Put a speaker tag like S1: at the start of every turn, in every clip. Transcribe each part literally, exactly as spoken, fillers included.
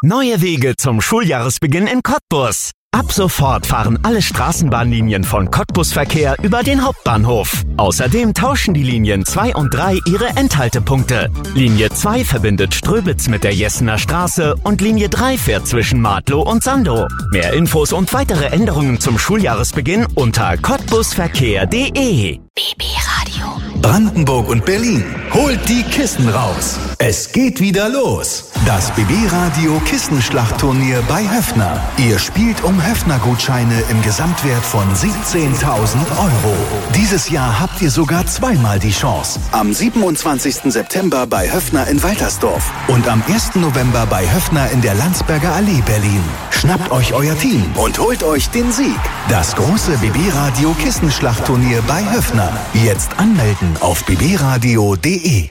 S1: Neue Wege zum Schuljahresbeginn in Cottbus. Ab sofort fahren alle Straßenbahnlinien von Cottbus-Verkehr über den Hauptbahnhof. Außerdem tauschen die Linien zwei und drei ihre Endhaltepunkte. Linie zwei verbindet Ströbitz mit der Jessener Straße und Linie drei fährt zwischen Martlow und Sandow. Mehr Infos und weitere Änderungen zum Schuljahresbeginn unter cottbusverkehr punkt de.
S2: B B Radio.
S3: Brandenburg und Berlin, holt die Kissen raus. Es geht wieder los. Das B B Radio Kissenschlachtturnier bei Höffner. Ihr spielt um Höffner-Gutscheine im Gesamtwert von siebzehntausend Euro. Dieses Jahr habt ihr sogar zweimal die Chance. Am siebenundzwanzigsten September bei Höffner in Waltersdorf und am ersten November bei Höffner in der Landsberger Allee, Berlin. Schnappt euch euer Team und holt euch den Sieg. Das große B B Radio Kissenschlachtturnier bei Höffner. Jetzt anmelden auf b b radio punkt de.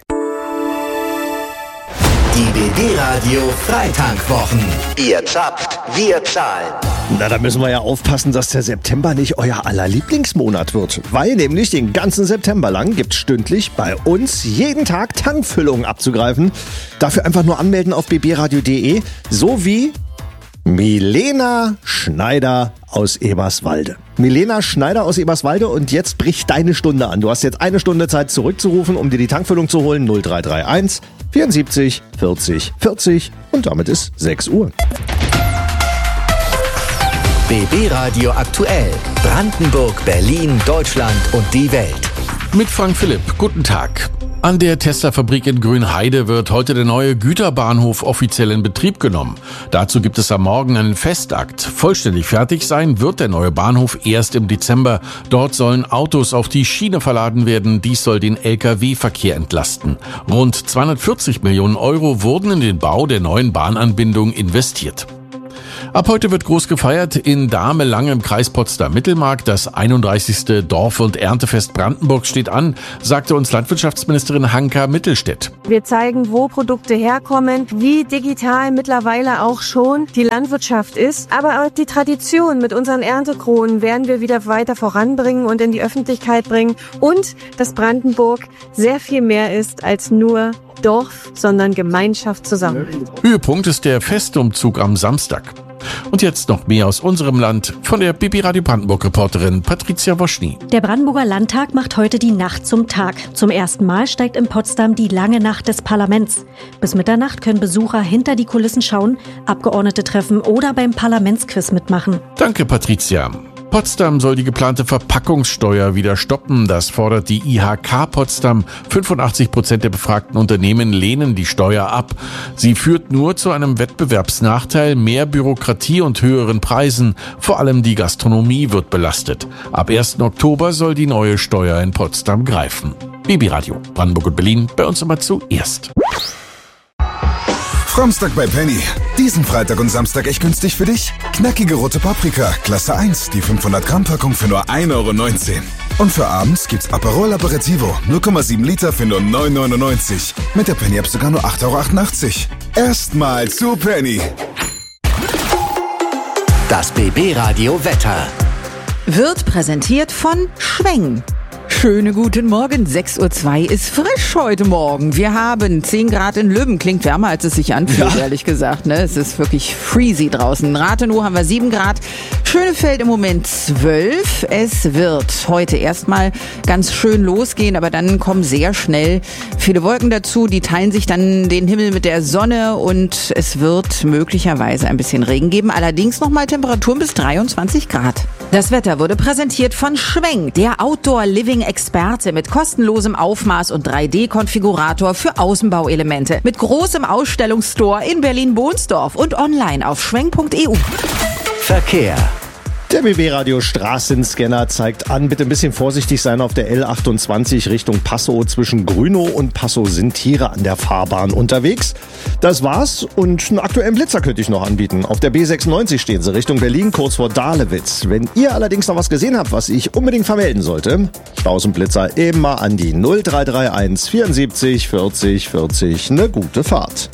S4: Die B B Radio Freitankwwochen. Ihr zapft, wir zahlen.
S5: Na, da müssen wir ja aufpassen, dass der September nicht euer aller Lieblingsmonat wird. Weil nämlich den ganzen September lang gibt's stündlich bei uns jeden Tag Tankfüllungen abzugreifen. Dafür einfach nur anmelden auf b b radio punkt de sowie Milena Schneider aus Eberswalde. Milena Schneider aus Eberswalde, und jetzt bricht deine Stunde an. Du hast jetzt eine Stunde Zeit zurückzurufen, um dir die Tankfüllung zu holen. null drei drei eins vierundsiebzig vierzig vierzig, und damit ist sechs Uhr.
S4: B B Radio aktuell. Brandenburg, Berlin, Deutschland und die Welt.
S6: Mit Frank Philipp. Guten Tag. An der Tesla-Fabrik in Grünheide wird heute der neue Güterbahnhof offiziell in Betrieb genommen. Dazu gibt es am Morgen einen Festakt. Vollständig fertig sein wird der neue Bahnhof erst im Dezember. Dort sollen Autos auf die Schiene verladen werden. Dies soll den L K W-Verkehr entlasten. Rund zweihundertvierzig Millionen Euro wurden in den Bau der neuen Bahnanbindung investiert. Ab heute wird groß gefeiert in Dahme-Lange im Kreis Potsdam-Mittelmark. Das einunddreißigste Dorf- und Erntefest Brandenburg steht an, sagte uns Landwirtschaftsministerin Hanka Mittelstädt.
S7: Wir zeigen, wo Produkte herkommen, wie digital mittlerweile auch schon die Landwirtschaft ist. Aber auch die Tradition mit unseren Erntekronen werden wir wieder weiter voranbringen und in die Öffentlichkeit bringen. Und dass Brandenburg sehr viel mehr ist als nur Dorf, sondern Gemeinschaft zusammen.
S6: Höhepunkt ist der Festumzug am Samstag. Und jetzt noch mehr aus unserem Land von der B B Radio Brandenburg-Reporterin Patricia Woschny.
S8: Der Brandenburger Landtag macht heute die Nacht zum Tag. Zum ersten Mal steigt in Potsdam die lange Nacht des Parlaments. Bis Mitternacht können Besucher hinter die Kulissen schauen, Abgeordnete treffen oder beim Parlamentsquiz mitmachen.
S6: Danke, Patricia. Potsdam soll die geplante Verpackungssteuer wieder stoppen. Das fordert die I H K Potsdam. fünfundachtzig Prozent der befragten Unternehmen lehnen die Steuer ab. Sie führt nur zu einem Wettbewerbsnachteil, mehr Bürokratie und höheren Preisen. Vor allem die Gastronomie wird belastet. Ab ersten Oktober soll die neue Steuer in Potsdam greifen. B B Radio, Brandenburg und Berlin, bei uns immer zuerst.
S9: Framstag bei Penny. Diesen Freitag und Samstag echt günstig für dich. Knackige rote Paprika, Klasse eins, die fünfhundert Gramm Packung für nur ein Euro neunzehn. Und für abends gibt's Aperol Aperitivo, null Komma sieben Liter für nur neun Euro neunundneunzig. Mit der Penny App sogar nur acht Euro achtundachtzig. Erstmal zu Penny.
S4: Das B B Radio Wetter
S10: wird präsentiert von Schweng. Schönen guten Morgen, sechs Uhr zwei ist frisch heute Morgen. Wir haben zehn Grad in Löben, klingt wärmer, als es sich anfühlt, ja. Ehrlich gesagt. Ne? Es ist wirklich freezy draußen. In Rathenow haben wir sieben Grad, Schönefeld im Moment zwölf. Es wird heute erstmal ganz schön losgehen, aber dann kommen sehr schnell viele Wolken dazu. Die teilen sich dann den Himmel mit der Sonne und es wird möglicherweise ein bisschen Regen geben. Allerdings nochmal Temperaturen bis dreiundzwanzig Grad. Das Wetter wurde präsentiert von Schweng, der Outdoor-Living-Experte mit kostenlosem Aufmaß- und drei D Konfigurator für Außenbauelemente. Mit großem Ausstellungsstore in Berlin-Bohnsdorf und online auf schweng punkt e u.
S4: Verkehr.
S5: Der B B Radio Straßenscanner zeigt an, bitte ein bisschen vorsichtig sein auf der L achtundzwanzig Richtung Passow. Zwischen Grünow und Passow sind Tiere an der Fahrbahn unterwegs. Das war's, und einen aktuellen Blitzer könnte ich noch anbieten. Auf der B sechsundneunzig stehen sie Richtung Berlin, kurz vor Dahlewitz. Wenn ihr allerdings noch was gesehen habt, was ich unbedingt vermelden sollte, Staus und Blitzer eben mal an die null drei drei eins vierundsiebzig vierzig vierzig. Eine gute Fahrt.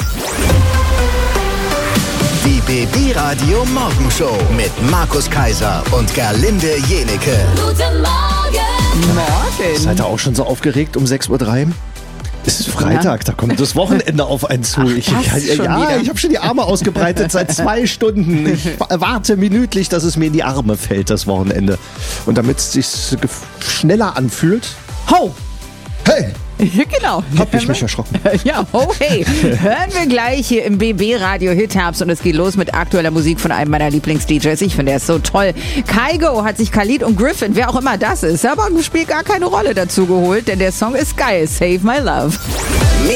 S4: Die B B Radio Morgenshow mit Markus Kaiser und Gerlinde Jenecke.
S10: Guten Morgen. Morgen.
S5: Seid ihr auch schon so aufgeregt um sechs Uhr drei? Es ist Freitag, da kommt das Wochenende auf einen zu. Ich,
S10: Ach,
S5: ich,
S10: schon
S5: ja,
S10: wieder.
S5: ich habe schon die Arme ausgebreitet seit zwei Stunden. Ich warte minütlich, dass es mir in die Arme fällt, das Wochenende. Und damit es sich schneller anfühlt.
S10: Ho!
S5: Hey!
S10: Genau.
S5: Hab ich mich erschrocken.
S10: Ja, oh hey. Hören wir gleich hier im B B-Radio Hit-Herbst und es geht los mit aktueller Musik von einem meiner Lieblings-D Js. Ich finde, er ist so toll. Kygo hat sich Khalid und Griffin, wer auch immer das ist, aber spielt gar keine Rolle dazu geholt, denn der Song ist geil. Save My Love.